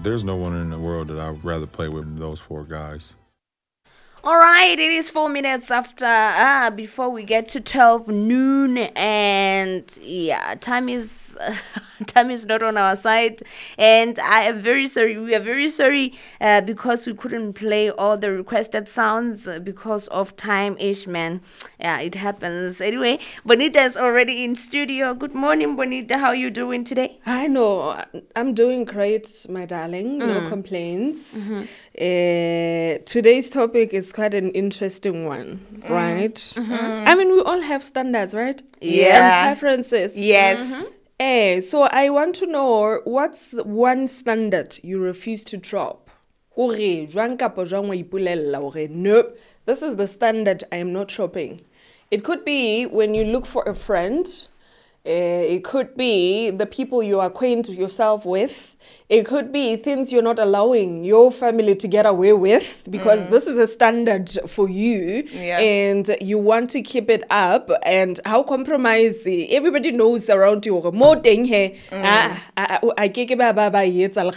there's no one in the world that I'd rather play with than those four guys. All right, it is 4 minutes after before we get to 12 noon, and yeah, time is time is not on our side, and I am very sorry. We are very sorry because we couldn't play all the requested sounds because of time ish, man. Yeah, it happens. Anyway, Bonita is already in studio. Good morning, Bonita. How you doing today? I know. I'm doing great, my darling. No complaints. Today's topic is quite an interesting one, right? I mean, we all have standards, right? Yeah. And preferences. Yes. So I want to know, what's one standard you refuse to drop? Hore, jwang kapa jwang wa ipolella hore, nope, this is the standard I am not shopping. It could be when you look for a friend. It could be the people you acquaint yourself with. It could be things you're not allowing your family to get away with because this is a standard for you and you want to keep it up. And how compromise, everybody knows around you. Mo teng he, I ke ke ba etsa le